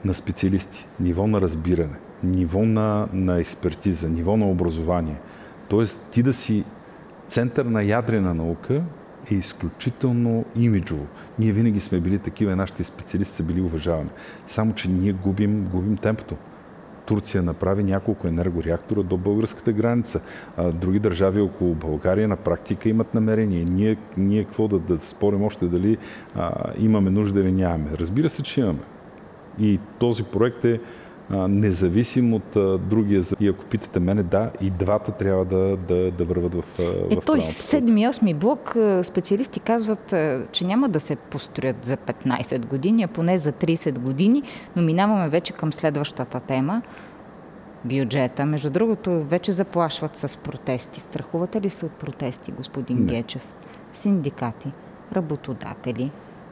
на специалисти, ниво на разбиране, ниво на експертиза, ниво на образование. Тоест ти да си център на ядрена наука е изключително имиджово. Ние винаги сме били такива, нашите специалисти са били уважавани. Само, че ние губим темпото. Турция направи няколко енергореактора до българската граница. Други държави около България на практика имат намерение. Ние какво да спорим още дали имаме нужда или нямаме? Разбира се, че имаме. И този проект е независим от другия. И ако питате мене, да, и двата трябва да върват в той 7-8 блок, специалисти казват, че няма да се построят за 15 години, а поне за 30 години, но минаваме вече към следващата тема. Бюджета. Между другото, вече заплашват с протести. Страхувате ли се от протести, господин Гечев? Синдикати, работодатели,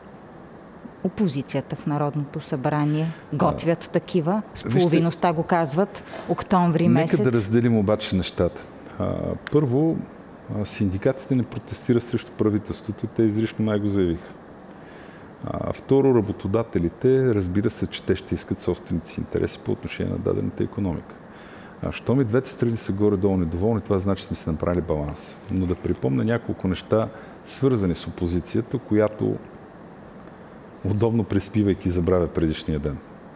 опозицията в Народното събрание готвят такива. С половиността го казват. Октомври месец. Нека да разделим обаче нещата. Първо, синдикатите не протестират срещу правителството. Те изрично май го заявиха. Второ, работодателите, разбира се, че те ще искат собствените си интереси по отношение на дадената икономика. Щом и двете страни са горе-долу недоволни, това значи, че сме се направили баланс. Но да припомня няколко неща, свързани с опозицията, която удобно преспивайки забравя предишния ден.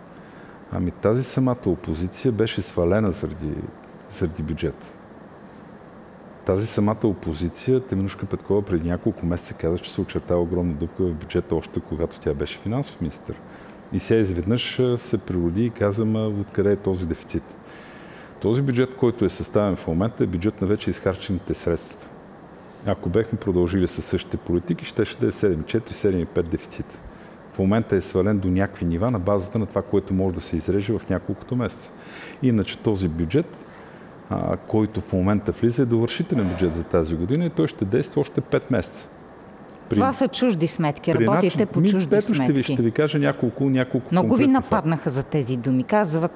Тази самата опозиция беше свалена заради бюджета. Тази самата опозиция, Теменужка Петкова преди няколко месеца каза, че се очертава огромна дупка в бюджета, още когато тя беше финансов министър. И сега изведнъж се природи и каза, откъде е този дефицит. Този бюджет, който е съставен в момента, е бюджет на вече изхарчените средства. Ако бехме продължили със същите политики, щеше да е 7,4, 7,5 дефицит. В момента е свален до някакви нива на базата на това, което може да се изреже в няколкото месеца. Иначе този бюджет, който в момента влиза, е довършителен бюджет за тази година и той ще действа още 5 месеца. Това са чужди сметки. Работите по чужди сметки. Ще ви кажа няколко Много ви нападнаха за тези думи. Казват,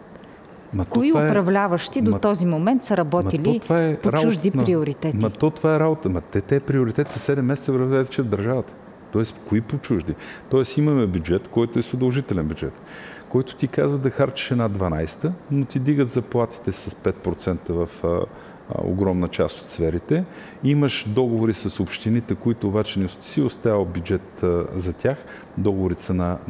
кои управляващи до този момент са работили по чужди приоритети? Това е работа. Те приоритети са 7 месеца вече в държавата. Тоест, кои по чужди? Тоест, имаме бюджет, който е съдължителен бюджет, който ти казва да харчиш една 12-та, но ти дигат заплатите с 5% в огромна част от сферите. Имаш договори с общините, които обаче не си оставил бюджет за тях. Договорите са на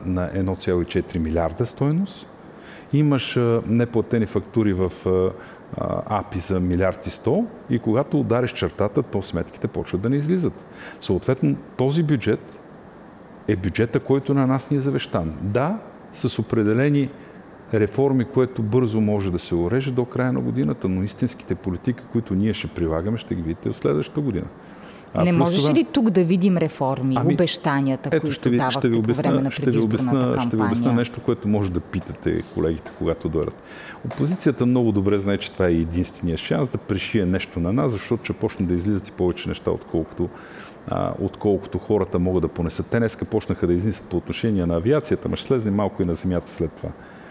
1,4 милиарда стойност. Имаш неплатени фактури в АПИ за 1 милиард и 100 и когато удариш чертата, то сметките почват да не излизат. Съответно, този бюджет е бюджета, който на нас ни е завещан. Да, с определени реформи, което бързо може да се уреже до края на годината, но истинските политики, които ние ще прилагаме, ще ги видите в следващата година. Не можеш ли тук да видим реформи, обещанията, които давахте по време на предизборната кампания? Ще ви обясня нещо, което може да питате колегите, когато дойдат. Опозицията много добре знае, че това е единствения шанс да пришие нещо на нас, защото ще почне да излизат и повече неща, отколкото хората могат да понесат. Те днеска почнаха да изнесат по отношение на авиацията, но ще слезне малко и на земята след това.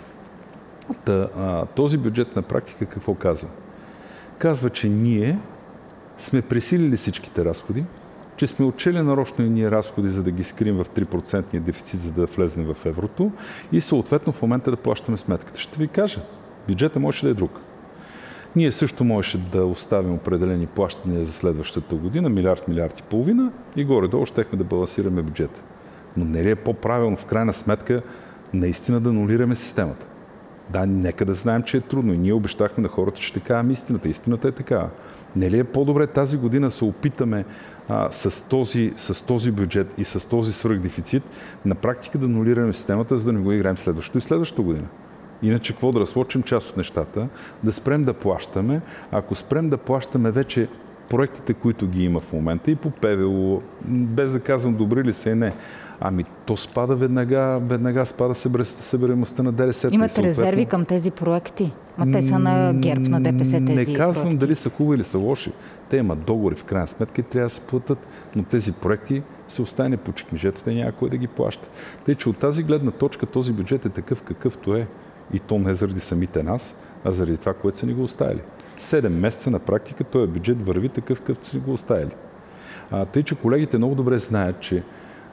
Този бюджет на практика какво казва? Казва, че ние сме пресилили всичките разходи, че сме отчели нарочно едни разходи, за да ги скрием в 3% дефицит, за да влезем в еврото и съответно в момента да плащаме сметката. Ще ви кажа, бюджета може да е друг. Ние също можеше да оставим определени плащания за следващата година, милиард и половина и горе-долу щехме да балансираме бюджета. Но не ли е по-правилно в крайна сметка наистина да анулираме системата? Да, нека да знаем, че е трудно и ние обещахме на хората, че ще кажем истината. Истината е такава. Не ли е по-добре тази година се опитаме с този бюджет и с този свръхдефицит на практика да анулираме системата, за да не го играем следващото и следващата година? Иначе какво да разлочим част от нещата, да спрем да плащаме. Ако спрем да плащаме вече проектите, които ги има в момента и по ПВО, без да казвам добри ли са и не, то спада веднага спада събираемостта на ДДС. Имате резерви към тези проекти? Те са на ГЕРБ, на ДПС тези проекти. Не казвам дали са хубави или са лоши. Те имат договори в крайна сметка и трябва да се платят. Но тези проекти се остане по чекмеджетата и някой да ги плаща. Тъй, че от тази гледна точка този бюджет е такъв какъвто е. И то не заради самите нас, а заради това, което са ни го оставили. 7 месеца на практика този бюджет върви такъв, какъвто са ни го оставили. Тъй, че колегите много добре знаят, че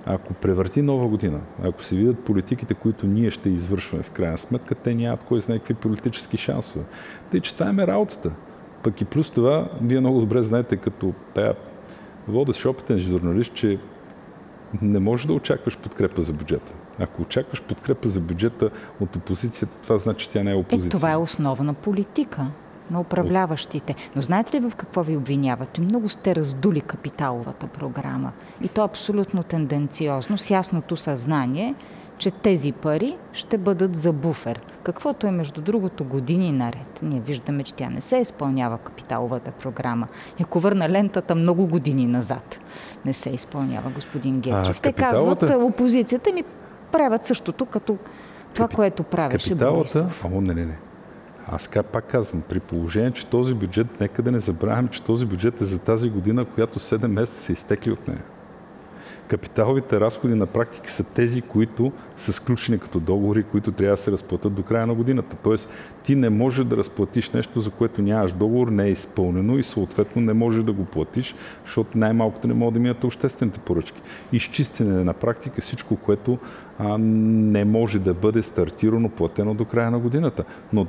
ако превърти нова година, ако се видят политиките, които ние ще извършваме в крайна сметка, те нямат кой знае какви политически шансове. Тъй, че това е работата. Пък и плюс това, вие много добре знаете, като водещ опитен журналист, че не можеш да очакваш подкрепа за бюджета. Ако очакваш подкрепа за бюджета от опозицията, това значи, че тя не е опозиция. Това е основна политика на управляващите. Но знаете ли в какво ви обвиняват? Че много сте раздули капиталовата програма. И то абсолютно тенденциозно, с ясното съзнание, че тези пари ще бъдат за буфер. Каквото е, между другото, години наред. Ние виждаме, че тя не се изпълнява капиталовата програма. Ако върна лентата много години назад, не се изпълнява, господин Гечев. Те казват, опозицията ми правят същото, като това, което правеше Борисов. Не. Аз пак казвам, при положение, че този бюджет, нека да не забравяме, че този бюджет е за тази година, която 7 месеца са изтекли от нея. Капиталовите разходи на практика са тези, които са сключени като договори, които трябва да се разплатят до края на годината. Тоест, ти не можеш да разплатиш нещо, за което нямаш договор, не е изпълнено и съответно не можеш да го платиш, защото най-малкото не могат да минат обществените поръчки. Изчистене на практика всичко, което не може да бъде стартирано, платено до края на годината. Но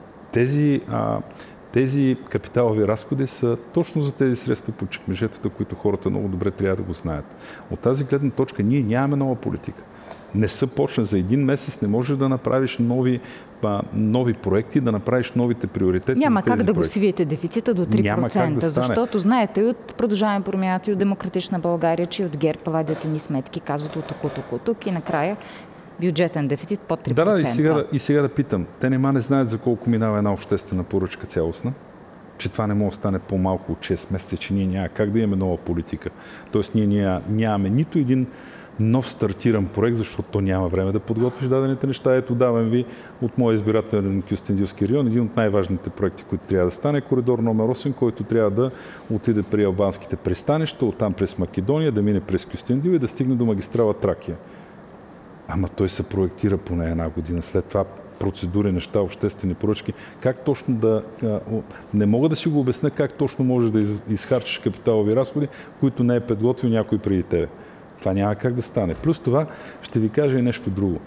тези капиталови разходи са точно за тези средства по чекмеджетата, които хората много добре трябва да го знаят. От тази гледна точка ние нямаме нова политика. Не са почна за един месец, не можеш да направиш нови проекти, да направиш новите приоритети. Няма как да го свиете дефицита до 3%, защото знаете от Продължаваме промяната и от Демократична България, че от ГЕРБ вадят ни сметки, казват от тук и накрая бюджетен дефицит под 3%. Да, и сега да питам. Те не знаят за колко минава една обществена поръчка цялостна, че това не може да стане по-малко от 6 месеца, че ние няма как да имаме нова политика. Тоест ние нямаме нито един нов стартиран проект, защото то няма време да подготвиш дадените неща. Ето давам ви от моя избирателен Кюстендилски район един от най-важните проекти, които трябва да стане, коридор номер 8, който трябва да отиде при албанските пристанища, оттам през Македония, да мине през Кюстендил и да стигне до магистрала Тракия. Ама той се проектира поне една година. След това процедури, неща, обществени поръчки. Как точно не мога да си го обясня как точно можеш да изхарчиш капиталови разходи, които не е подготвил някой преди тебе. Това няма как да стане. Плюс това ще ви кажа и нещо друго.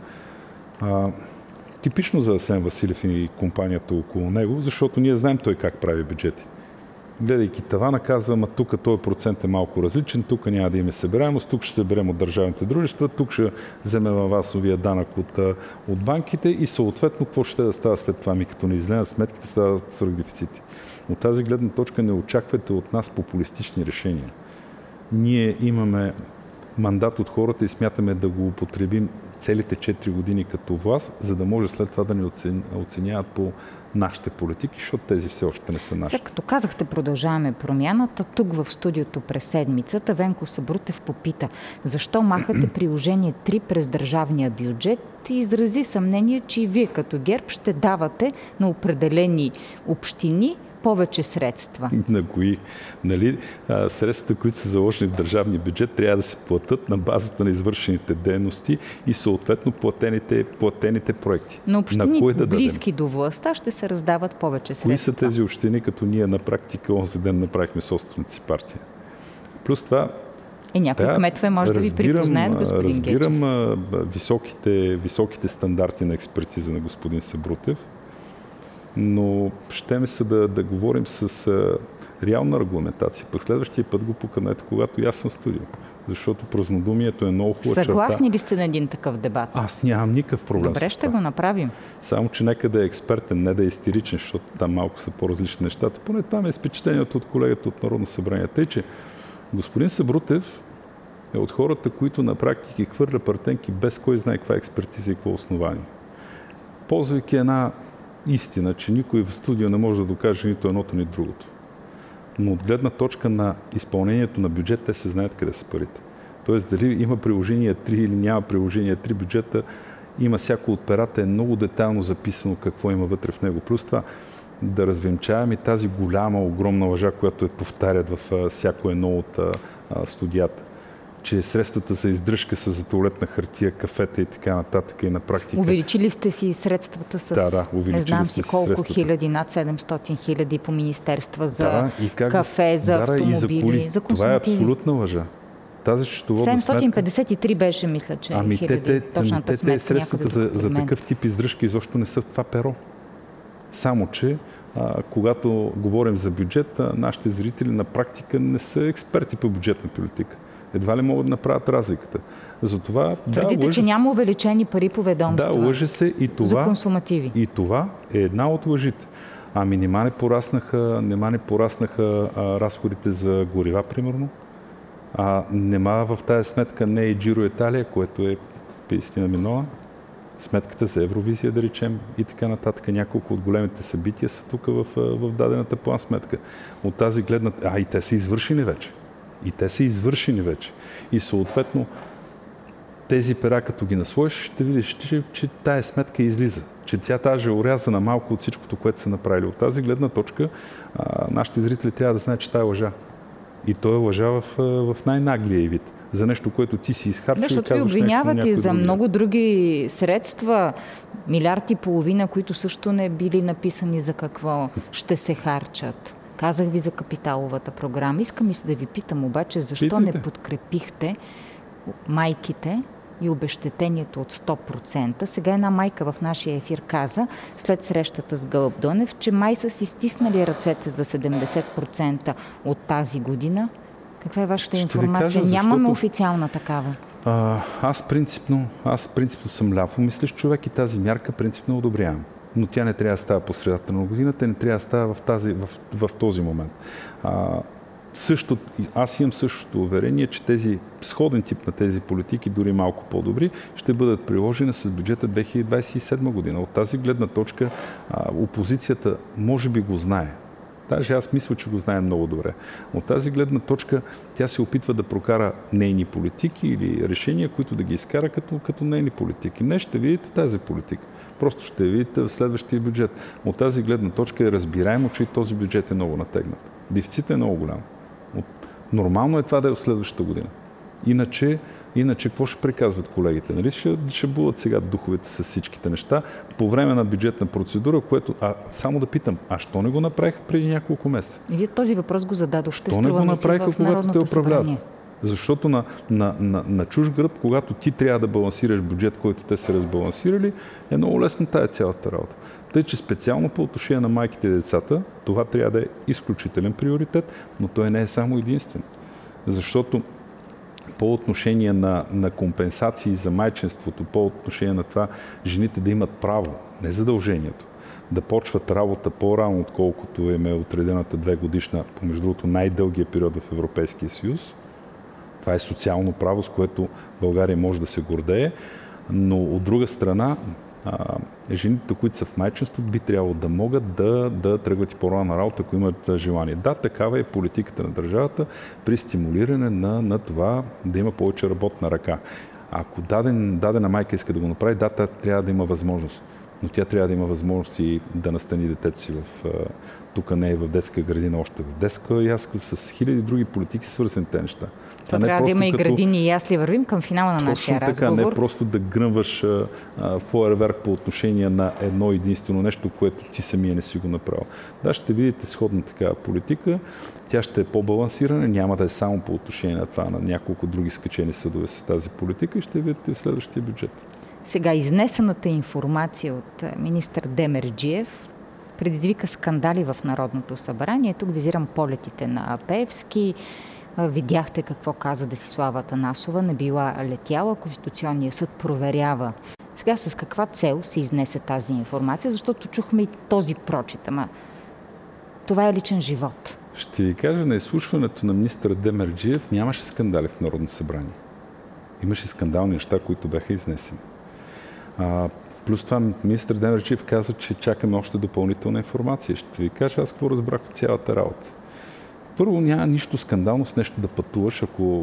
Типично за Асен Василев и компанията около него, защото ние знаем той как прави бюджети. Гледайки тавана, казвам, тук този процент е малко различен, тук няма да има събираемост, тук ще съберем от държавните дружества, тук ще вземем авансовия данък от банките и съответно какво ще да става след това, като не излезнат сметките, стават свръхдефицити. От тази гледна точка не очаквайте от нас популистични решения. Ние имаме мандат от хората и смятаме да го употребим целите 4 години като власт, за да може след това да ни оценяват по нашите политики, защото тези все още не са наши. Сега като казахте, продължаваме промяната, тук в студиото през седмицата Венко Сабрутев попита защо махате приложение 3 през държавния бюджет и изрази съмнение, че и вие като ГЕРБ ще давате на определени общини повече средства. На кои? Средствата, които са заложени в държавния бюджет, трябва да се платят на базата на извършените дейности и съответно платените проекти. На общини близки до властта ще се раздават повече средства. Кои са тези общини, като ние на практика онзи ден направихме собствената си партия? Плюс това някои кметове може да ви припознаят, господин Гечев. Разбирам високите стандарти на експертиза на господин Сабрутев, но ще ме се да говорим с реална регламентация. Пък следващия път го поканете, когато и аз съм в студио. Защото празнодумието е много хубава черта. Съгласни ли сте на един такъв дебат? Аз нямам никакъв проблем. Добре, ще го направим. Само, че нека да е експертен, не да е истеричен, защото там малко са по-различни нещата. Поне това е впечатлението от колегата от Народно събрание. Тъй, че господин Сабрутев е от хората, които на практика хвърля партенки без кой знае каква експертиза и какво основание. Ползвайки една истина, че никой в студио не може да докаже нито едното, ни другото. Но от гледна точка на изпълнението на бюджет, те се знаят къде са парите. Тоест, дали има приложение 3 или няма приложение 3 бюджета, има всяко от перата, е много детайлно записано какво има вътре в него. Плюс това да развенчаваме тази голяма, огромна лъжа, която повтарят във всяко едно от студията, че средствата за издръжка са за туалетна хартия, кафета и така нататък и на практика. Увеличили сте си средствата с не знам си колко хиляди, над 700 хиляди по министерства за кафе, за автомобили, за консумативи. Това е абсолютна лъжа. тази счетоводна сметка... 753 беше, мисля, че хиляди. Точната сметка. Те средствата за такъв тип издръжки изобщо не са в това перо. Само, че когато говорим за бюджет, нашите зрители на практика не са експерти по бюджетна политика. Едва ли могат да направят разликата. Затова, твърдите, че няма увеличени пари по ведомства. Да, лъже се и това. За консумативи. И това е една от лъжите. Нема не пораснаха разходите за горива, примерно. Нема в тази сметка не е Giro Italia, което е 50 милиона. Сметката за Евровизия, да речем, и така нататък. Няколко от големите събития са тук в дадената план сметка. От тази гледна... и те са извършени вече. И съответно, тези пера, като ги наслоиш, ще видиш, че тая сметка излиза. Че тя тази е орязана малко от всичкото, което са направили. От тази гледна точка, нашите зрители трябва да знаят, че тая е лъжа. И то е лъжа в най-наглия вид. За нещо, което ти си изхарчил. Защото ви обвиняват и за много други средства, 1,5 милиарда, които също не били написани за какво ще се харчат. Казах ви за капиталовата програма. Искам и да ви питам обаче, защо не подкрепихте майките и обезщетението от 100%. Сега една майка в нашия ефир каза, след срещата с Гълъб Донев, че май са си стиснали ръцете за 70% от тази година. Каква е вашата информация? Нямаме официална такава. Аз принципно съм ляво мислещ човек и тази мярка принципно одобрявам. Но тя не трябва да става по средата на годината, не трябва да става в този момент. Аз имам същото уверение, че тези сходен тип на тези политики, дори малко по-добри, ще бъдат приложени с бюджета 2027 година. От тази гледна точка опозицията може би го знае. Даже аз мисля, че го знае много добре. От тази гледна точка тя се опитва да прокара нейни политики или решения, които да ги изкара като нейни политики. Не ще видите тази политика. Просто ще видите в следващия бюджет. От тази гледна точка е разбираемо, че и този бюджет е много натегнат. Дефицитът е много голям. Нормално е това да е в следващата година. Иначе какво ще приказват колегите? Нали? Ще бъдат сега духовете с всичките неща по време на бюджетна процедура, което... само да питам, що не го направиха преди няколко месеца? И вие този въпрос го зададохте. Що не го направиха, когато те управляват? Защото на чуж гръб, когато ти трябва да балансираш бюджет, който те са разбалансирали, е много лесно тая цялата работа. Тъй, че специално по отношение на майките и децата, това трябва да е изключителен приоритет, но той не е само единствен. Защото по отношение на компенсации за майчинството, по отношение на това жените да имат право, не задължението, да почват работа по-рано, отколкото им е отредената 2-годишна, помежду другото най-дългия период в Европейския съюз. Това е социално право, с което България може да се гордее, но от друга страна жените, които са в майчинство, би трябвало да могат да тръгват и по-рано на работа, ако имат желание. Да, такава е политиката на държавата при стимулиране на това да има повече работна ръка. Ако дадена майка иска да го направи, да, тя трябва да има възможност. Но тя трябва да има възможност и да настани детето си тук не е в детска градина, още в детска ясла, с хиляди други политики свързани тези неща. То трябва да има и градини и ясли. Вървим към финала на нашия разговор. Точно така, не просто да гръмваш фойерверк по отношение на едно единствено нещо, което ти самия не си го направил. Да, ще видите сходна такава политика. Тя ще е по-балансирана, няма да е само по отношение на това, на няколко други скачени съдове с тази политика и ще видите в следващия бюджет. Сега, изнесената информация от министър Демерджиев предизвика скандали в Народното събрание. Тук визирам полетите на Пеевски. Видяхте какво каза Десислава Атанасова. Не била летяла. Конституционният съд проверява. Сега с каква цел се изнесе тази информация? Защото чухме и този прочит. Това е личен живот. Ще ви кажа, на изслушването на министър Демерджиев нямаше скандали в Народното събрание. Имаше скандални неща, които бяха изнесени. Плюс това министър Демерджиев каза, че чакаме още допълнителна информация. Ще ви кажа аз какво разбрах от цялата работа. Първо, няма нищо скандално с нещо да пътуваш. Ако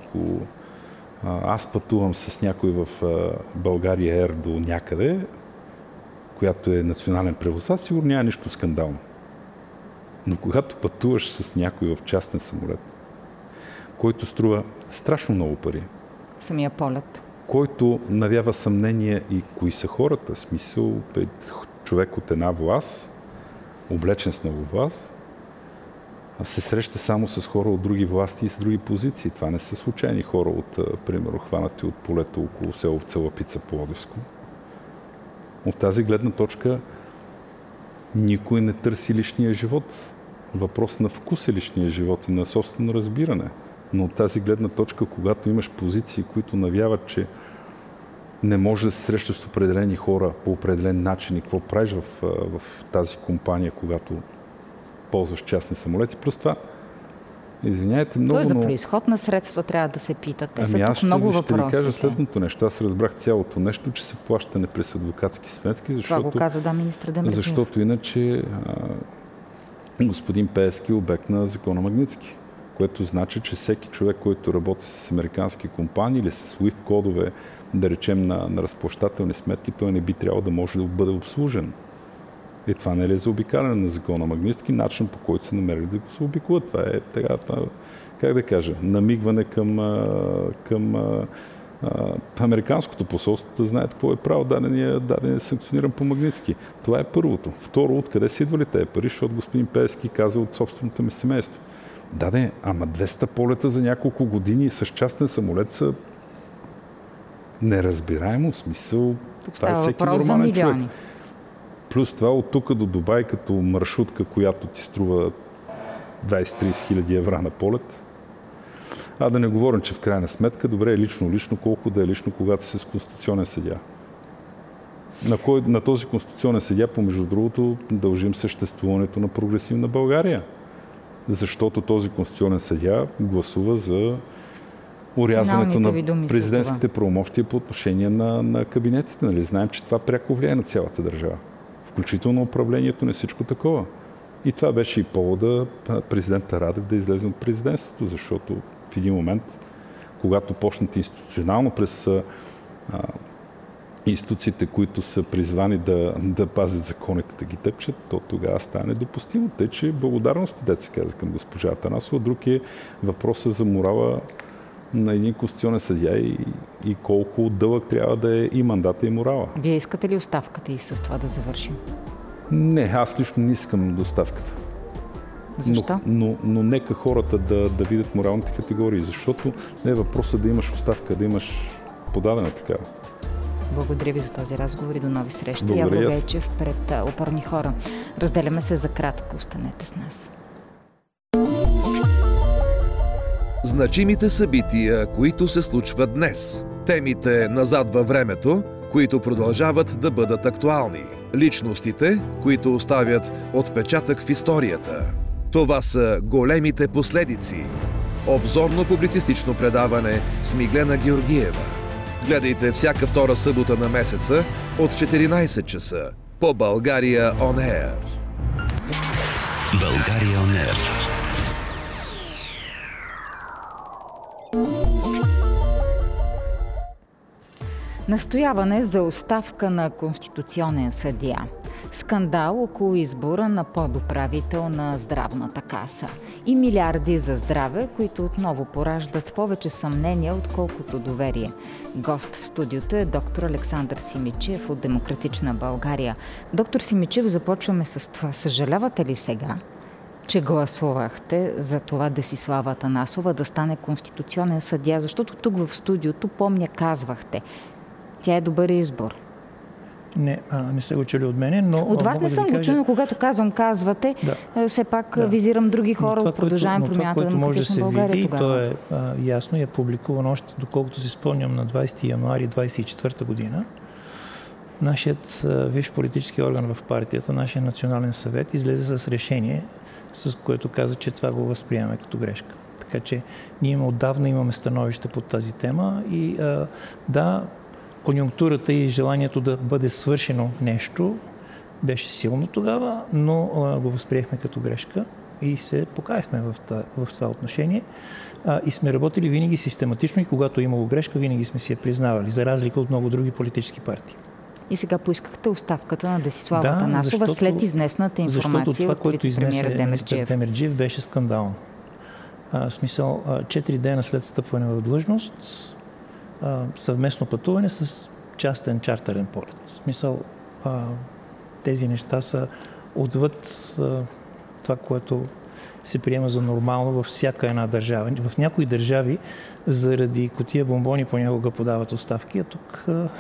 аз пътувам с някой в България Ер до някъде, която е национален превозвач, сигурно няма нищо скандално. Но когато пътуваш с някой в частен самолет, който струва страшно много пари, самия полет, който навява съмнение и кои са хората, в смисъл човек от една власт, облечен с много власт, се среща само с хора от други власти и с други позиции. Това не са случайни хора от, примерно, хванати от полето около село Целапица, Пловдивско. От тази гледна точка никой не търси личния живот. Въпрос на вкус е личния живот и на собствено разбиране. Но от тази гледна точка, когато имаш позиции, които навяват, че не може да се срещаш с определени хора по определен начин и какво правиш в тази компания, когато ползваш частни самолети. Плюс това, извиняйте, много... Той за произход на средства трябва да се питат. Те са тук много въпроси. Ще ви кажа следното нещо. Аз разбрах цялото нещо, че се плащане през адвокатски сметки, защото... Това го каза, министър Демерджиев. Защото иначе господин Пеевски е обект на закона Магнитски, което значи, че всеки човек, който работи с американски компании или с SWIFT кодове, да речем на разплащателни сметки, той не би трябвало да може да бъде обслужен. И това не е заобикаляне на закона Магнитски, начин по който са намерили да го се обикуват. Това е така, как да кажа, намигване към американското посолство да знаят какво е право даден санкциониран по Магнитски. Това е първото. Второ, откъде са идвали тези пари, защото господин Пеевски каза от собственото ми семейство. Ама 200 полета за няколко години с частен самолет са неразбираемо смисъл. Тук става въпрос за милиони. Плюс това от тук до Дубай като маршрутка, която ти струва 20-30 хиляди евро на полет. Да не говорим, че в крайна сметка, добре е лично, колко да е лично, когато си с конституционен съдия. На този конституционен съдия, помежду другото, дължим съществуването на прогресивна България. Защото този конституционен съдия гласува за урязването на президентските правомощия по отношение на кабинетите. Нали? Знаем, че това пряко влияе на цялата държава. Включително управлението не всичко такова. И това беше и повода президента Радев да излезе от президентството, защото в един момент, когато почнат институционално през институциите, които са призвани да пазят законите, да ги тъпчат, то тогава стане недопустимо. Тъй, че благодарност, дето се каза към госпожа Атанасова. Друг е въпросът за морала на един конституционен съдия и колко дълъг трябва да е и мандата, и морала. Вие искате ли оставката и с това да завършим? Не, аз лично не искам оставката. Защо? Но нека хората да видят моралните категории, защото не е въпросът да имаш оставка, да имаш подадена такава. Благодаря ви за този разговор и до нови срещи. Явор Гечев пред Опорни хора. Разделяме се за кратко. Останете с нас. Значимите събития, които се случват днес. Темите назад във времето, които продължават да бъдат актуални. Личностите, които оставят отпечатък в историята. Това са големите последици. Обзорно-публицистично предаване с Миглена Георгиева. Гледайте всяка втора събота на месеца от 14 часа по България On Air. България On Air. Настояване за оставка на конституционен съдия. Скандал около избора на подуправител на Здравната каса. И милиарди за здраве, които отново пораждат повече съмнения, отколкото доверие. Гост в студиото е доктор Александър Симидчиев от Демократична България. Доктор Симидчиев, започваме с това. Съжалявате ли сега, че гласувахте за това Десислава Атанасова да стане конституционен съдия? Защото тук в студиото, помня, казвахте, тя е добър избор. Не сте го чули от мене, но... От вас не съм го чула, но когато казвате, все пак визирам други хора от Продължаваме промяната на Демократична България тогава. Това, което може да се види, то е ясно и е публикувано още, доколкото си спомням, на 20 януари 2024 година. Нашият висш политически орган в партията, нашия национален съвет, излезе с решение, с което каза, че това го възприемаме като грешка. Така че ние отдавна имаме становище под тази тема и конюнктурата и желанието да бъде свършено нещо беше силно тогава, но го възприехме като грешка и се покаяхме в това отношение. И сме работили винаги систематично и когато имало грешка, винаги сме си я признавали, за разлика от много други политически партии. И сега поискахте оставката на Десислава Атанасова след изнесената информация от вицепремиера Демерджиев. Демерджиев беше скандално. В смисъл, 4 дена след стъпване в длъжност, съвместно пътуване с частен чартерен полет. В смисъл, тези неща са отвъд това, което се приема за нормално във всяка една държава. В някои държави заради кутия бомбони понякога подават оставки, а тук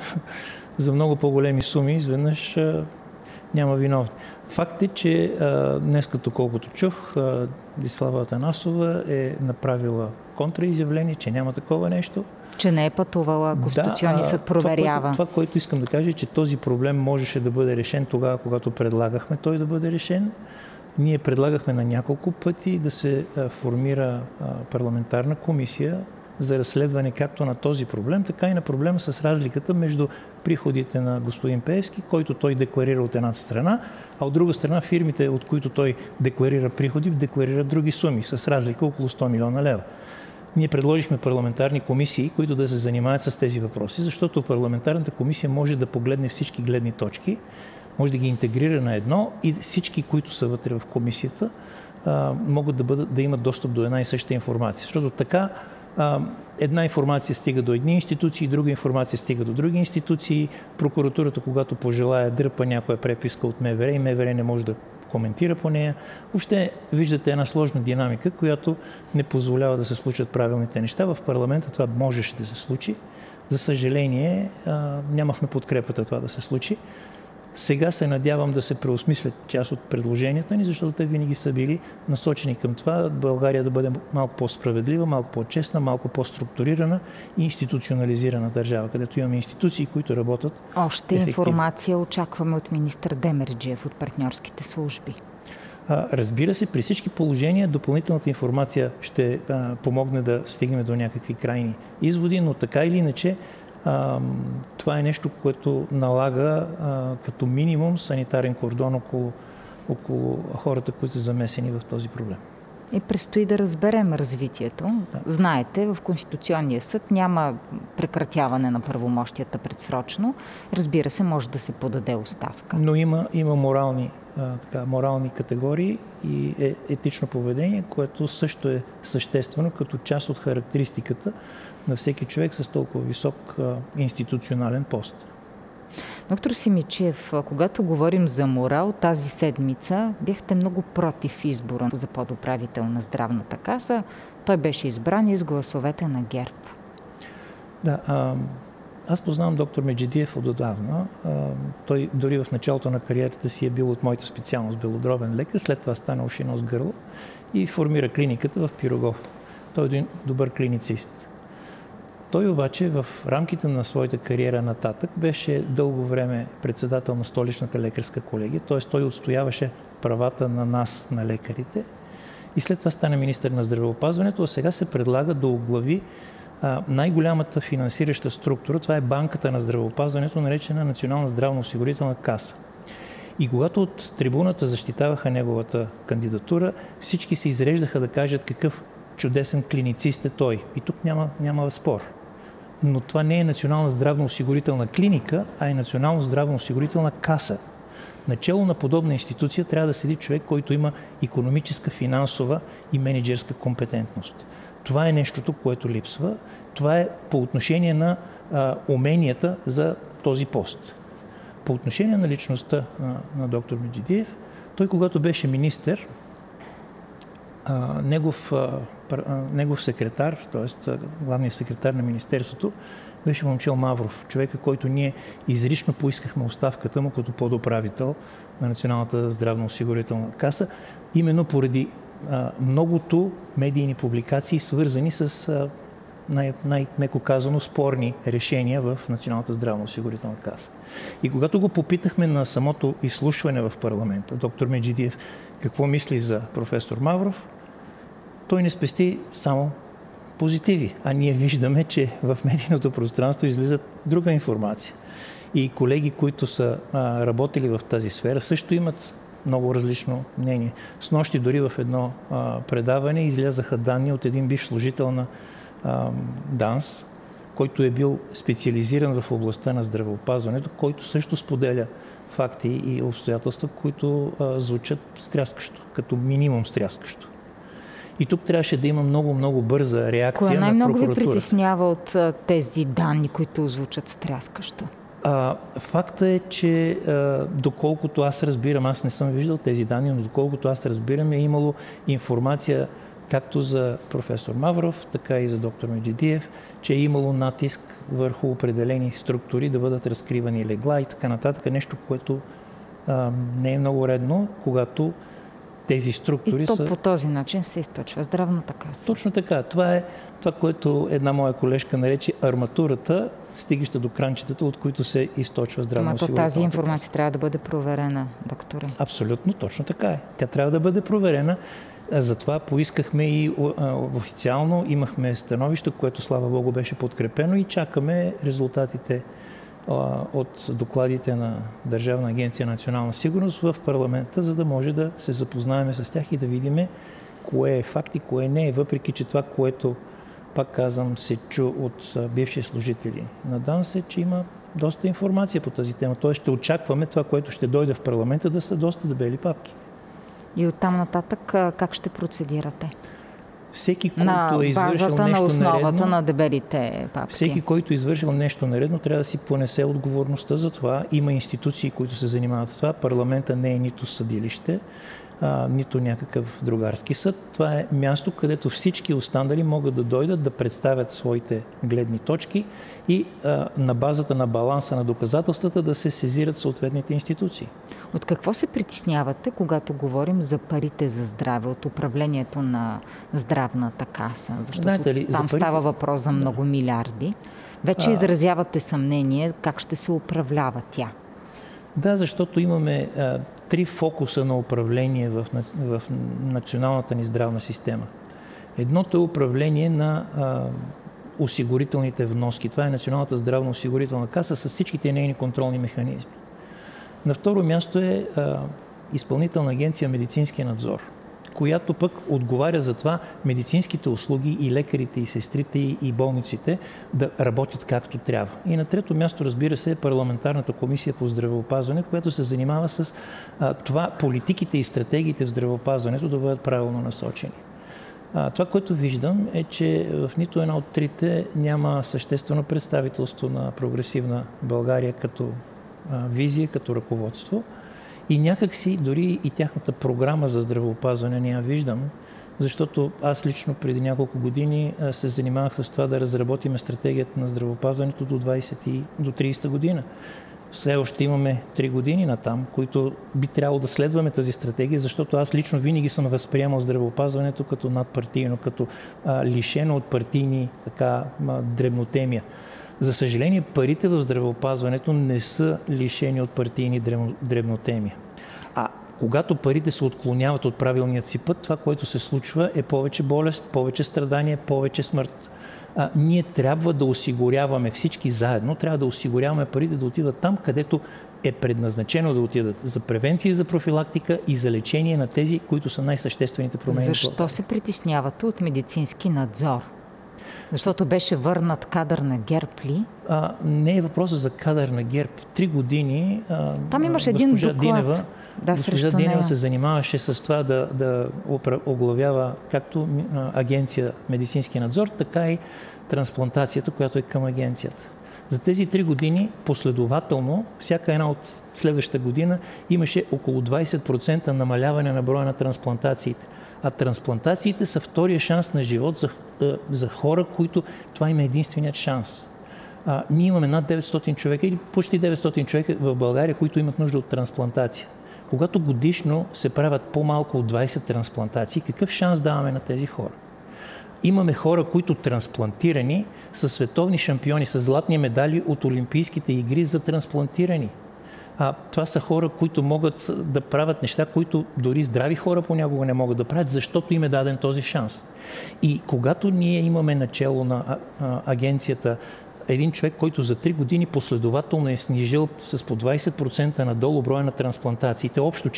за много по-големи суми изведнъж няма виновни. Факт е, че днес, като колкото чух, Десислава Атанасова е направила контраизявление, че няма такова нещо. Че не е пътувала, Конституционния съд проверява. Това, което искам да кажа, е, че този проблем можеше да бъде решен тогава, когато предлагахме той да бъде решен. Ние предлагахме на няколко пъти да се формира парламентарна комисия за разследване както на този проблем, така и на проблема с разликата между приходите на господин Пеевски, който той декларира от едната страна, а от друга страна фирмите, от които той декларира приходи, декларират други суми, с разлика около 100 милиона лева. Ние предложихме парламентарни комисии, които да се занимават с тези въпроси, защото парламентарната комисия може да погледне всички гледни точки, може да ги интегрира на едно и всички, които са вътре в комисията, могат да имат достъп до една и съща информация. Защото така една информация стига до едни институции, друга информация стига до други институции. Прокуратурата, когато пожелая, дърпа някоя преписка от МВР и МВР не може да коментира по нея. Въобще виждате една сложна динамика, която не позволява да се случат правилните неща. В парламента това можеше да се случи. За съжаление, нямахме подкрепата това да се случи. Сега се надявам да се преосмислят част от предложенията ни, защото те винаги са били насочени към това България да бъде малко по-справедлива, малко по-честна, малко по-структурирана и институционализирана държава, където имаме институции, които работят Още ефективно. информация очакваме от министър Демерджиев от партньорските служби. Разбира се, при всички положения допълнителната информация ще помогне да стигнем до някакви крайни изводи, но така или иначе това е нещо, което налага като минимум санитарен кордон около хората, които са замесени в този проблем. И предстои да разберем развитието. Да. Знаете, в Конституционния съд няма прекратяване на правомощията предсрочно. Разбира се, може да се подаде оставка. Но има морални категории и етично поведение, което също е съществено като част от характеристиката на всеки човек с толкова висок институционален пост. Доктор Симидчиев, когато говорим за морал, тази седмица бяхте много против избора за подуправител на Здравната каса. Той беше избран и с гласовете на ГЕРБ. Да, аз познавам доктор Меджидиев отдавна. Той дори в началото на кариерата си е бил от моята специалност белодробен лекар, след това стана уши-нос гърло и формира клиниката в Пирогов. Той е един добър клиницист. Той обаче в рамките на своята кариера нататък беше дълго време председател на столичната лекарска колегия, т.е. той отстояваше правата на нас, на лекарите, и след това стана министър на здравеопазването, а сега се предлага да оглави най-голямата финансираща структура, това е банката на здравеопазването, наречена Национална здравноосигурителна каса. И когато от трибуната защитаваха неговата кандидатура, всички се изреждаха да кажат какъв чудесен клиницист е той. И тук няма спор. Но това не е Национална здравноосигурителна клиника, а е Национална здравноосигурителна каса. Начело на подобна институция трябва да седи човек, който има икономическа, финансова и менеджерска компетентност. Това е нещото, което липсва. Това е по отношение на уменията за този пост. По отношение на личността на доктор Меджидиев, той когато беше министър, негов секретар, т.е. главният секретар на Министерството, беше Момчил Мавров, човека, който ние изрично поискахме оставката му като подуправител на Националната здравноосигурителна каса, именно поради многото медийни публикации, свързани с най-меко казано спорни решения в Националната здравноосигурителна каса. И когато го попитахме на самото изслушване в парламента, доктор Меджидиев, какво мисли за професор Мавров, той не спести само позитиви. А ние виждаме, че в медийното пространство излизат друга информация. И колеги, които са работили в тази сфера, също имат много различно мнение. Снощи дори в едно предаване излязаха данни от един бивш служител на ДАНС, който е бил специализиран в областта на здравеопазването, който също споделя факти и обстоятелства, които звучат стряскащо, като минимум стряскащо. И тук трябваше да има много бърза реакция на прокуратурата. Кое най-много ви притеснява от тези данни, които звучат стряскащо? Факта е, че доколкото аз разбирам, аз не съм виждал тези данни, но доколкото аз разбирам, е имало информация както за професор Мавров, така и за доктор Меджидиев, че е имало натиск върху определени структури да бъдат разкривани легла и така нататък. Нещо, което не е много редно, когато тези структури и то по този начин се източва здравната каса. Точно така. Това е това, което една моя колежка нарече арматурата, стигаща до кранчетата, от които се източва здравноосигурителната каса. Тази информация трябва да бъде проверена, докторе. Абсолютно, точно така е. Тя трябва да бъде проверена. Затова поискахме и официално, имахме становище, което слава Богу беше подкрепено и чакаме резултатите от докладите на Държавна агенция национална сигурност в парламента, за да може да се запознаем с тях и да видим кое е факт и кое не е, въпреки че това, което, пак казвам, се чу от бивши служители на ДАНС, е, че има доста информация по тази тема. Тоест ще очакваме това, което ще дойде в парламента, да са доста дебели папки. И оттам нататък как ще процедирате? Всеки, който е извършил нещо на основата нередно, на дебелите папки. Всеки, който е извършил нещо нередно, трябва да си понесе отговорността за това. Има институции, които се занимават с това. Парламента не е нито съдилище, нито някакъв другарски съд. Това е място, където всички останали могат да дойдат да представят своите гледни точки и на базата на баланса на доказателствата да се сезират съответните институции. От какво се притеснявате, когато говорим за парите за здраве, от управлението на здравната каса? Защото знаете ли, там става въпрос за много милиарди. Вече изразявате съмнение как ще се управлява тя. Да, защото имаме 3 фокуса на управление в националната ни здравна система. Едното е управление на осигурителните вноски. Това е Националната здравноосигурителна каса с всичките нейни контролни механизми. На второ място е Изпълнителна агенция медицински надзор, която пък отговаря за това медицинските услуги и лекарите, и сестрите, и болниците да работят както трябва. И на трето място, разбира се, е Парламентарната комисия по здравеопазване, която се занимава с това политиките и стратегиите в здравеопазването да бъдат правилно насочени. Това, което виждам, е, че в нито една от трите няма съществено представителство на прогресивна България като визия, като ръководство. И някакси дори и тяхната програма за здравеопазване не я виждам, защото аз лично преди няколко години се занимавах с това да разработим стратегията на здравеопазването до 30 година. Все още имаме 3 години натам, които би трябвало да следваме тази стратегия, защото аз лично винаги съм възприемал здравеопазването като надпартийно, като лишено от партийни дребнотемия. За съжаление, парите в здравеопазването не са лишени от партийни дребнотемия. А когато парите се отклоняват от правилният си път, това, което се случва, е повече болест, повече страдание, повече смърт. Ние трябва да осигуряваме всички заедно, трябва да осигуряваме парите да отидат там, където е предназначено да отидат. За превенция, за профилактика и за лечение на тези, които са най-съществените промени. Защо се притеснявате от медицински надзор? Защото беше върнат кадър на ГЕРБ ли? Не е въпроса за кадър на ГЕРБ. 3 години там имаше един доклад. Госпожа Динева се занимаваше с това да оглавява както агенция медицински надзор, така и трансплантацията, която е към агенцията. За тези 3 години последователно, всяка една от следващата година, имаше около 20% намаляване на броя на трансплантациите. А трансплантациите са втория шанс на живот за хора, които това им е единственият шанс. Ние имаме над 900 човека или почти 900 човека в България, които имат нужда от трансплантация. Когато годишно се правят по-малко от 20 трансплантации, какъв шанс даваме на тези хора? Имаме хора, които трансплантирани са световни шампиони, с златни медали от Олимпийските игри за трансплантирани. Това са хора, които могат да правят неща, които дори здрави хора понякога не могат да правят, защото им е даден този шанс. И когато ние имаме начало на агенцията един човек, който за 3 години последователно е снижил с по 20% надолу броя на трансплантациите, общо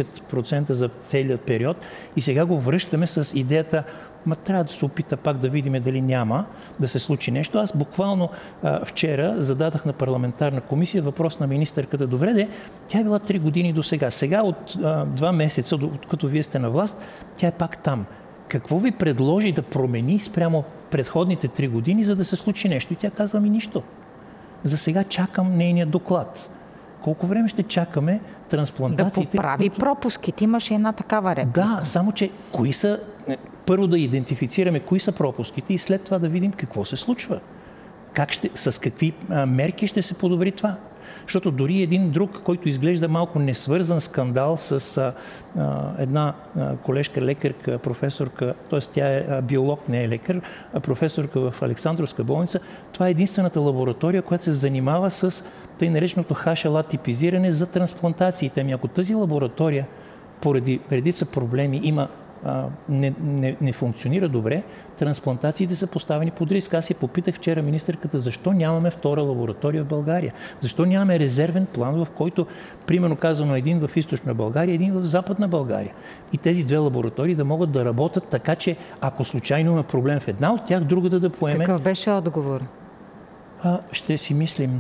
40% за целият период, и сега го връщаме с идеята, трябва да се опита пак да видим дали няма да се случи нещо. Аз буквално вчера зададах на парламентарна комисия въпрос на министърката. Добре, тя е била 3 години до сега. Сега от 2 месеца, като вие сте на власт, тя е пак там. Какво ви предложи да промени спрямо предходните 3 години, за да се случи нещо? И тя каза нищо. За сега чакам нейния доклад. Колко време ще чакаме трансплантациите? Да поправи пропуските. Имаше една такава реплика. Да, само че кои са... Първо да идентифицираме кои са пропуските и след това да видим какво се случва. С какви мерки ще се подобри това. Защото дори един друг, който изглежда малко несвързан скандал с една колежка, лекарка, професорка, т.е. тя е биолог, не е лекар, професорка в Александровска болница, това е единствената лаборатория, която се занимава с тъй нареченото HLA типизиране за трансплантациите. Ами ако тази лаборатория поради редица проблеми не функционира добре, трансплантациите са поставени под риск. Аз си попитах вчера министърката, защо нямаме втора лаборатория в България? Защо нямаме резервен план, в който, примерно казано, един в източна България, един в западна България. И тези две лаборатории да могат да работят така, че ако случайно има проблем в една от тях, другата да поеме... Какъв беше отговор? Ще си мислим.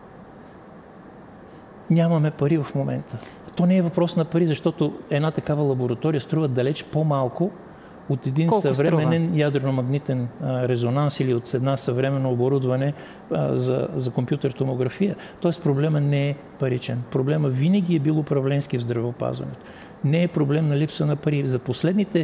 Нямаме пари в момента. То не е въпрос на пари, защото една такава лаборатория струва далеч по-малко от един съвременен ядрено-магнитен резонанс или от една съвременно оборудване за компютър томография. Тоест проблема не е паричен. Проблема винаги е бил управленски в здравеопазването. Не е проблем на липса на пари. За последните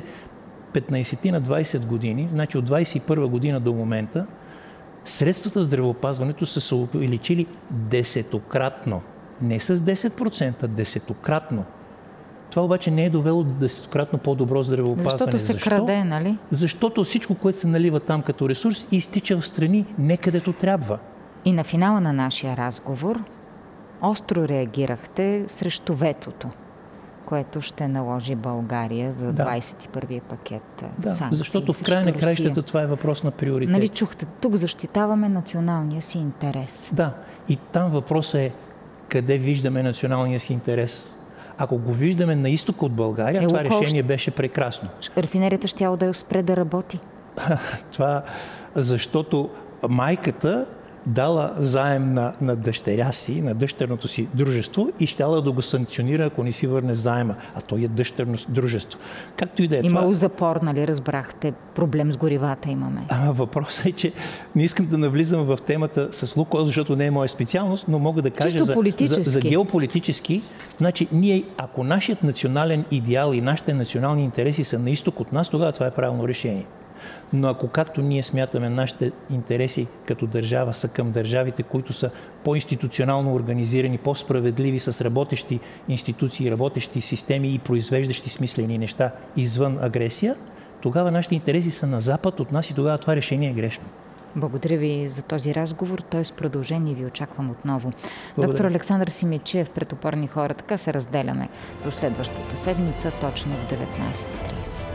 15 на 20 години, значи от 21 година до момента, средствата в здравеопазването са се увеличили 10-кратно. Не с 10%, 10-кратно. Това обаче не е довело до 10-кратно по-добро здравеопазване. Защото се краде, нали? Защото всичко, което се налива там като ресурс, изтича в страни не където трябва. И на финала на нашия разговор остро реагирахте срещу ветото, което ще наложи България за 21-я пакет санкции. Защото в края на краищата това е въпрос на приоритет. Нали чухте, тук защитаваме националния си интерес. Да, и там въпросът е къде виждаме националния си интерес. Ако го виждаме на изток от България, това решение беше прекрасно. Рафинерията щяло да спре да работи. Това, защото майката дала заем на дъщеря си, на дъщерното си дружество и щяла да го санкционира, ако не си върне заема. А той е дъщерно дружество. Както и да е това. Имало запор, нали, разбрахте? Проблем с горивата имаме. Въпросът е, че не искам да навлизам в темата с Лукойл, защото не е моя специалност, но мога да кажа за геополитически. Значи, ние, ако нашият национален идеал и нашите национални интереси са на изток от нас, тогава това е правилно решение. Но ако както ние смятаме нашите интереси като държава са към държавите, които са по-институционално организирани, по-справедливи, с работещи институции, работещи системи и произвеждащи смислени неща извън агресия, тогава нашите интереси са на запад от нас и тогава това решение е грешно. Благодаря ви за този разговор. Той с продължение ви очаквам отново. Благодаря. Доктор Александър Симидчиев, пред опорни хора. Така се разделяме до следващата седмица, точно в 19:30.